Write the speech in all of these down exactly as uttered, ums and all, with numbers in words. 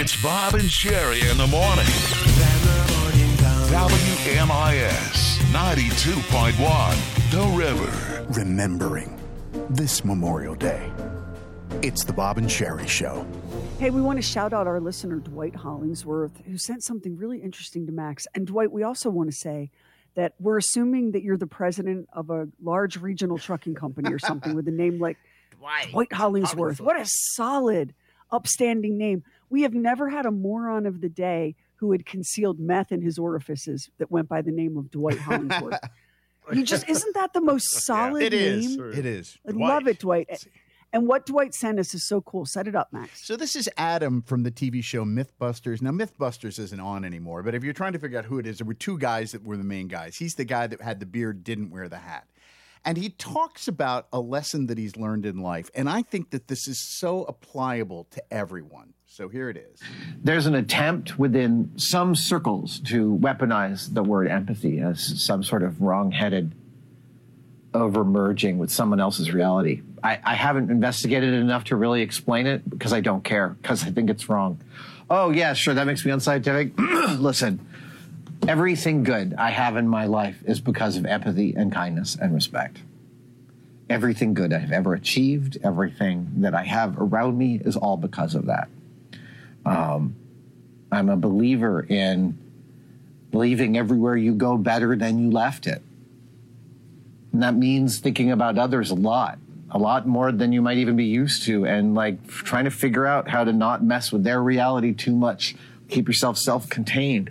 It's Bob and Sherry in the morning. W M I S ninety-two point one, The River. Remembering this Memorial Day. It's the Bob and Sherry Show. Hey, we want to shout out our listener, Dwight Hollingsworth, who sent something really interesting to Max. And Dwight, we also want to say that we're assuming that you're the president of a large regional trucking company or something with a name like Dwight, Dwight Hollingsworth. Hollingsworth. What a solid, upstanding name. We have never had a moron of the day who had concealed meth in his orifices that went by the name of Dwight Hollingsworth. You just, isn't that the most solid yeah, it name? Is. It is. I love it, Dwight. And what Dwight sent us is so cool. Set it up, Max. So this is Adam from the T V show Mythbusters. Now, Mythbusters isn't on anymore, but if you're trying to figure out who it is, there were two guys that were the main guys. He's the guy that had the beard, didn't wear the hat. And he talks about a lesson that he's learned in life. And I think that this is so applicable to everyone. So here it is. There's an attempt within some circles to weaponize the word empathy as some sort of wrong-headed over-merging with someone else's reality. I, I haven't investigated it enough to really explain it because I don't care, because I think it's wrong. Oh, yeah, sure, that makes me unscientific. Listen, everything good I have in my life is because of empathy and kindness and respect. Everything good I've ever achieved, everything that I have around me is all because of that. Um, I'm a believer in leaving everywhere you go better than you left it. And that means thinking about others a lot, a lot more than you might even be used to, and like trying to figure out how to not mess with their reality too much. Keep yourself self-contained.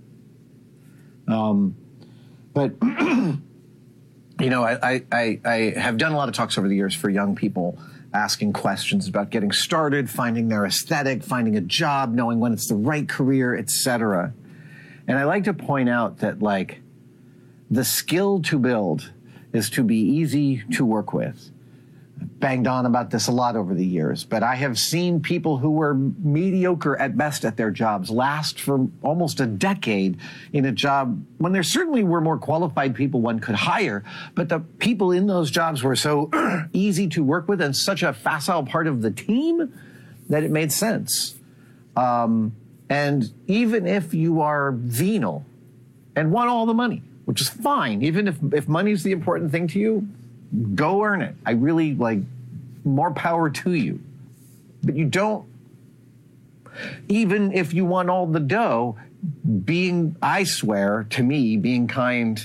Um, but, you know, I, I, I have done a lot of talks over the years for young people asking questions about getting started, finding their aesthetic, finding a job, knowing when it's the right career, et cetera. And I like to point out that, like, the skill to build is to be easy to work with. I've banged on about this a lot over the years, but I have seen people who were mediocre at best at their jobs last for almost a decade in a job when there certainly were more qualified people one could hire, but the people in those jobs were so easy to work with and such a facile part of the team that it made sense. Um, and even if you are venal and want all the money, which is fine. Even if, if money's the important thing to you, go earn it. I really, like, more power to you. But you don't, even if you want all the dough, being, I swear, to me, being kind,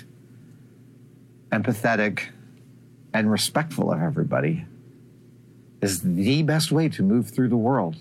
empathetic, and respectful of everybody is the best way to move through the world.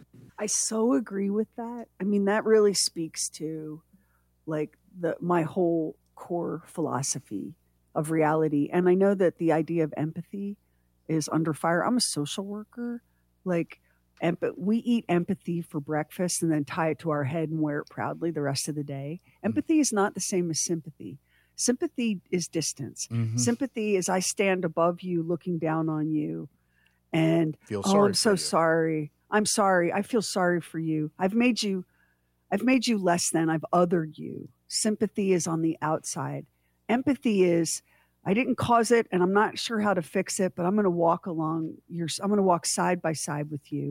I so agree with that. I mean, that really speaks to, like, the my whole core philosophy of reality. And I know that the idea of empathy is under fire. I'm a social worker. Like, emp- we eat empathy for breakfast and then tie it to our head and wear it proudly the rest of the day. Empathy is not the same as sympathy. Sympathy is distance. Mm-hmm. Sympathy is I stand above you looking down on you and, feel oh, sorry I'm so you. sorry. I'm sorry. I feel sorry for you. I've made you, I've made you less than. I've othered you. Sympathy is on the outside. Empathy is, I didn't cause it and I'm not sure how to fix it, but I'm going to walk along your, I'm going to walk side by side with you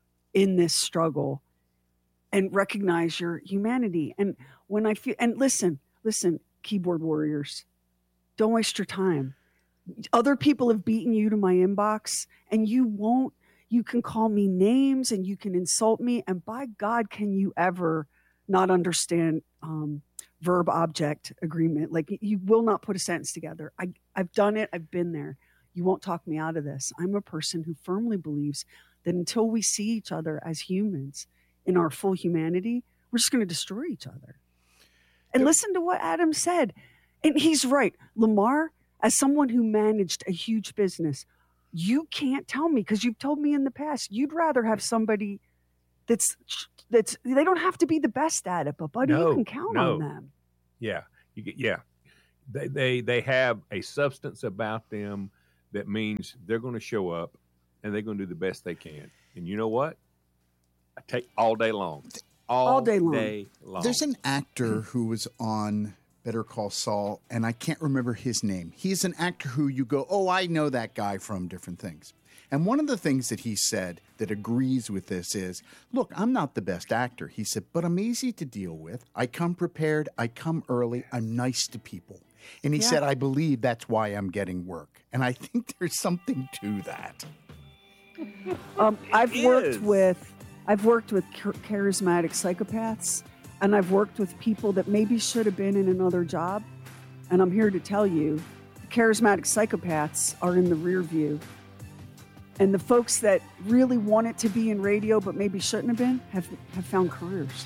in this struggle and recognize your humanity. And when I feel, and listen, listen, keyboard warriors, don't waste your time. Other people have beaten you to my inbox and you won't, you can call me names and you can insult me. And by God, can you ever not understand, um, verb object agreement? Like, you will not put a sentence together. I, I've done it. I've been there. You won't talk me out of this. I'm a person who firmly believes that until we see each other as humans in our full humanity, we're just going to destroy each other. And yep. Listen to what Adam said. And he's right. Lamar, as someone who managed a huge business, you can't tell me, because you've told me in the past, you'd rather have somebody that's that's they don't have to be the best at it, but buddy, no, you can count no. on them. Yeah, you get, yeah. They, they they have a substance about them that means they're going to show up and they're going to do the best they can. And you know what? I take all day long, all, all day long. day long. There's an actor who was on Better Call Saul, and I can't remember his name. He's an actor who you go, oh, I know that guy from different things. And one of the things that he said that agrees with this is, look, I'm not the best actor. He said, but I'm easy to deal with. I come prepared. I come early. I'm nice to people. And he Yeah. said, I believe that's why I'm getting work. And I think there's something to that. Um, I've It worked is. with I've worked with char- charismatic psychopaths, and I've worked with people that maybe should have been in another job. And I'm here to tell you, the charismatic psychopaths are in the rear view. And the folks that really wanted to be in radio but maybe shouldn't have been have, have found careers.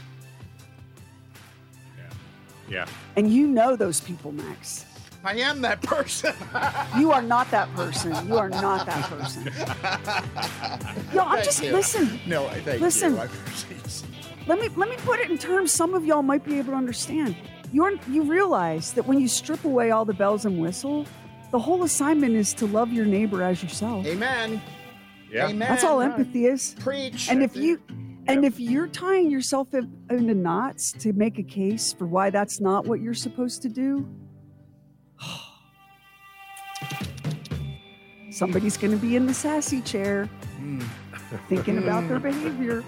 Yeah. And you know those people, Max. I am that person. You are not that person. You are not that person. Yo, I'm Thank just you. listen. No, I thank Listen. you. I appreciate Let me let me put it in terms some of y'all might be able to understand. You're you realize that when you strip away all the bells and whistle, the whole assignment is to love your neighbor as yourself. Amen. Yeah. Amen. That's all empathy is. Preach. And if you and if you're tying yourself in- into knots to make a case for why that's not what you're supposed to do, somebody's going to be in the sassy chair thinking about their behavior.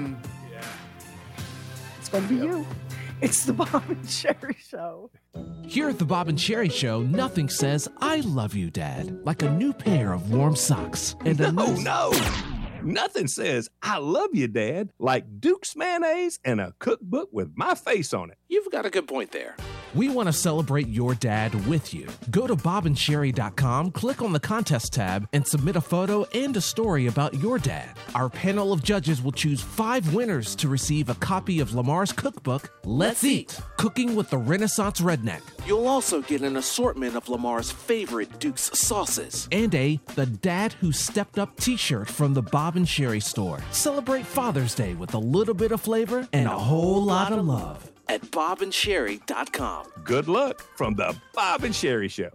It's going to be you. It's the Bob and Sherry Show. Here at the Bob and Sherry Show, nothing says I love you, Dad, like a new pair of warm socks. And a No, nice- no. Nothing says I love you, Dad, like Duke's mayonnaise and a cookbook with my face on it. You've got a good point there. We want to celebrate your dad with you. Go to bob and sherry dot com, click on the contest tab, and submit a photo and a story about your dad. Our panel of judges will choose five winners to receive a copy of Lamar's cookbook, Let's Eat, Cooking with the Renaissance Redneck, You'll also get an assortment of Lamar's favorite Duke's sauces. and a The Dad Who Stepped Up t-shirt from the Bob and Sherry store. Celebrate Father's Day with a little bit of flavor and a whole lot of love. At bob and sherry dot com. Good luck from the Bob and Sherry Show.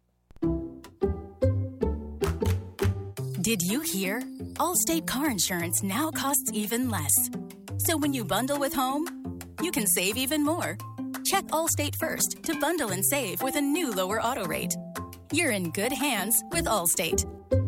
Did you hear? Allstate car insurance now costs even less. So when you bundle with home, you can save even more. Check Allstate first to bundle and save with a new lower auto rate. You're in good hands with Allstate.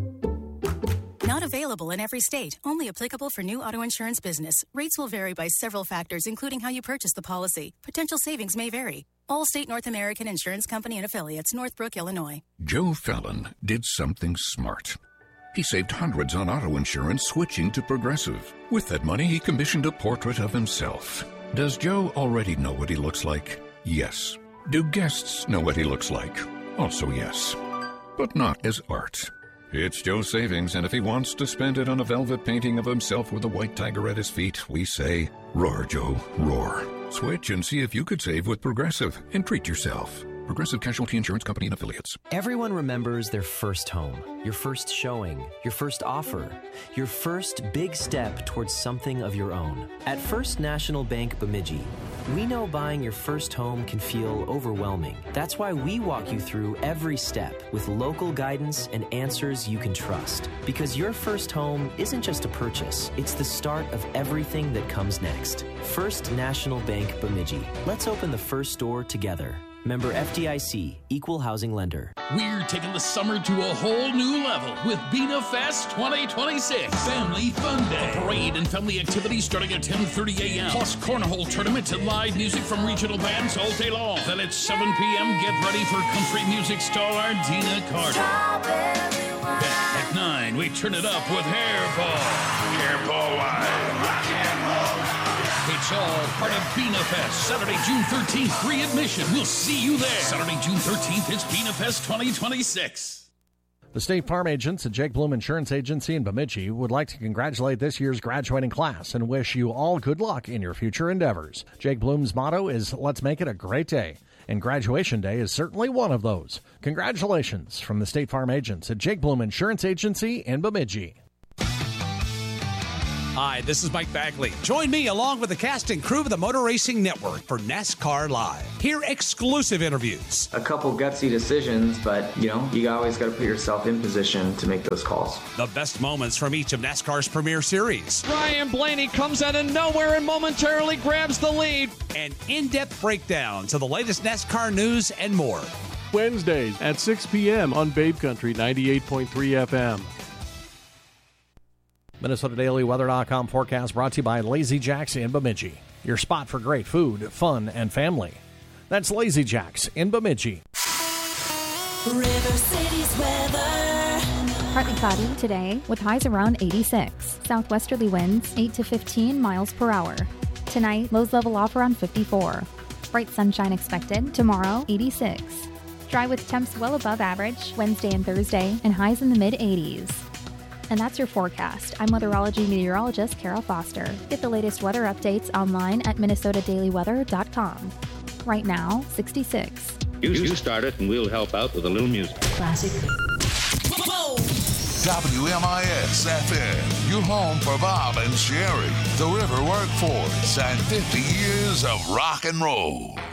Not available in every state. Only applicable for new auto insurance business. Rates will vary by several factors, including how you purchase the policy. Potential savings may vary. Allstate North American Insurance Company and Affiliates, Northbrook, Illinois. Joe Fallon did something smart. He saved hundreds on auto insurance switching to Progressive. With that money, he commissioned a portrait of himself. Does Joe already know what he looks like? Yes. Do guests know what he looks like? Also yes. But not as art. It's Joe's savings, and if he wants to spend it on a velvet painting of himself with a white tiger at his feet, we say, roar, Joe, roar. Switch and see if you could save with Progressive and treat yourself. Progressive Casualty Insurance Company and Affiliates. Everyone remembers their first home, your first showing, your first offer, your first big step towards something of your own. At First National Bank Bemidji, we know buying your first home can feel overwhelming. That's why we walk you through every step with local guidance and answers you can trust. Because your first home isn't just a purchase, it's the start of everything that comes next. First National Bank Bemidji. Let's open the first door together. Member F D I C, Equal Housing Lender. We're taking the summer to a whole new level with Bina Fest twenty twenty-six. Family Fun Day. A parade and family activities starting at ten thirty a.m. Plus cornhole tournaments and live music from regional bands all day long. Then at seven p.m., get ready for country music star Dina Carter. Then at nine, we turn it up with Hairball. Hairball Live. Rock and roll. It's all part of Bina Fest, Saturday, June thirteenth, free admission. We'll see you there. Saturday, June thirteenth, it's Bina Fest twenty twenty-six. The State Farm agents at Jake Bloom Insurance Agency in Bemidji would like to congratulate this year's graduating class and wish you all good luck in your future endeavors. Jake Bloom's motto is, let's make it a great day. And graduation day is certainly one of those. Congratulations from the State Farm agents at Jake Bloom Insurance Agency in Bemidji. Hi, this is Mike Bagley. Join me along with the cast and crew of the Motor Racing Network for NASCAR Live. Hear exclusive interviews. A couple gutsy decisions, but, you know, you always got to put yourself in position to make those calls. The best moments from each of NASCAR's premier series. Ryan Blaney comes out of nowhere and momentarily grabs the lead. And in-depth breakdowns of the latest NASCAR news and more. Wednesdays at six p.m. on Babe Country ninety-eight point three F M. Minnesota Daily Weather dot com forecast brought to you by Lazy Jacks in Bemidji, your spot for great food, fun, and family. That's Lazy Jacks in Bemidji. River City's weather. Partly cloudy today with highs around eighty-six. Southwesterly winds eight to fifteen miles per hour. Tonight, lows level off around fifty-four. Bright sunshine expected. Tomorrow, eighty-six. Dry with temps well above average Wednesday and Thursday, and highs in the mid-eighties. And that's your forecast. I'm weatherology meteorologist Carol Foster. Get the latest weather updates online at Minnesota Daily Weather dot com. Right now, sixty-six. You, you start it and we'll help out with a little music. Classic. W M I S F M, your home for Bob and Sherry, the River Workforce, and fifty years of rock and roll.